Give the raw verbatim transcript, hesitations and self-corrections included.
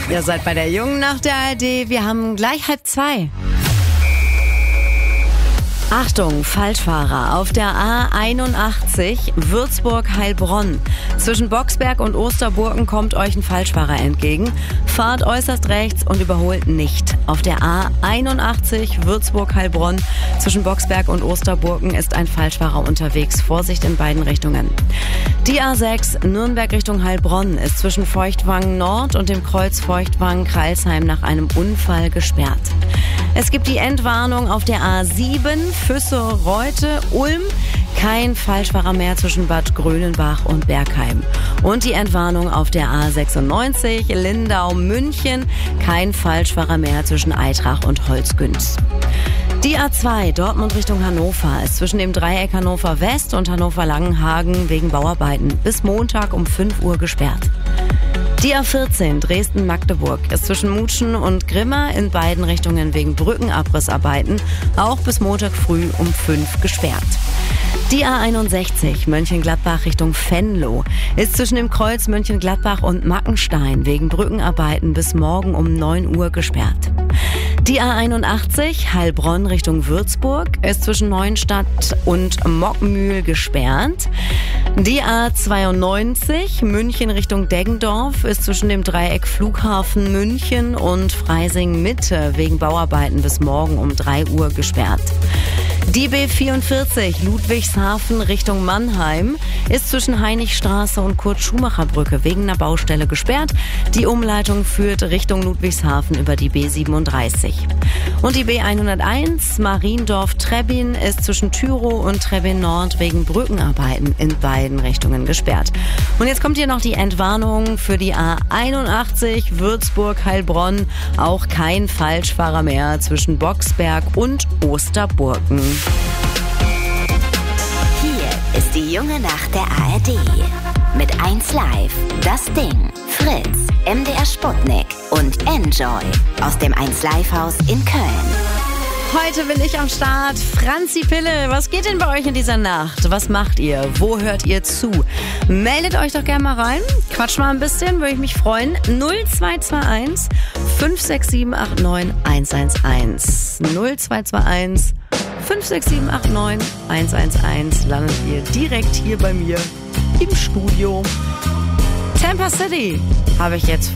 Ihr seid bei der Jungen Nacht der A R D. Wir haben gleich halb zwei. Achtung, Falschfahrer auf der A einundachtzig Würzburg-Heilbronn. Zwischen Boxberg und Osterburken kommt euch ein Falschfahrer entgegen. Fahrt äußerst rechts und überholt nicht. Auf der A einundachtzig Würzburg-Heilbronn zwischen Boxberg und Osterburken ist ein Falschfahrer unterwegs. Vorsicht in beiden Richtungen. Die A sechs Nürnberg Richtung Heilbronn ist zwischen Feuchtwangen Nord und dem Kreuz Feuchtwangen-Kreilsheim nach einem Unfall gesperrt. Es gibt die Entwarnung auf der A sieben Füsse-Reute-Ulm. Kein Falschfahrer mehr zwischen Bad Grönenbach und Bergheim. Und die Entwarnung auf der A sechsundneunzig Lindau-München. Kein Falschfahrer mehr zwischen Eitrach und Holzgünz. Die A zwei Dortmund Richtung Hannover ist zwischen dem Dreieck Hannover West und Hannover Langenhagen wegen Bauarbeiten bis Montag um fünf Uhr gesperrt. Die A vierzehn Dresden-Magdeburg ist zwischen Mutschen und Grimma in beiden Richtungen wegen Brückenabrissarbeiten auch bis Montag früh um fünf gesperrt. Die A einundsechzig Mönchengladbach Richtung Venlo ist zwischen dem Kreuz Mönchengladbach und Mackenstein wegen Brückenarbeiten bis morgen um neun Uhr gesperrt. Die A einundachtzig Heilbronn Richtung Würzburg ist zwischen Neuenstadt und Mockmühl gesperrt. Die A zweiundneunzig München Richtung Deggendorf ist zwischen dem Dreieck Flughafen München und Freising Mitte wegen Bauarbeiten bis morgen um drei Uhr gesperrt. Die B vierundvierzig Ludwigshafen Richtung Mannheim ist zwischen Heinrichstraße und Kurt-Schumacher-Brücke wegen einer Baustelle gesperrt. Die Umleitung führt Richtung Ludwigshafen über die B siebenunddreißig. Und die B hunderteins Mariendorf-Trebbin ist zwischen Tyrow und Trebbin Nord wegen Brückenarbeiten in beiden Richtungen gesperrt. Und jetzt kommt hier noch die Entwarnung für die A einundachtzig Würzburg-Heilbronn. Auch kein Falschfahrer mehr zwischen Boxberg und Osterburken. Hier ist die Junge Nacht der A R D. Mit eins Live, Das Ding, Fritz, M D R Sputnik und Enjoy aus dem eins Live Haus in Köln. Heute bin ich am Start. Franzi Pille, was geht denn bei euch in dieser Nacht? Was macht ihr? Wo hört ihr zu? Meldet euch doch gerne mal rein. Quatsch mal ein bisschen, würde ich mich freuen. null zwei zwei eins fünf sechs sieben acht neun eins eins eins. null zwei zwei eins fünf sechs sieben acht neun eins eins eins. Landet ihr direkt hier bei mir im Studio. Tampa City habe ich jetzt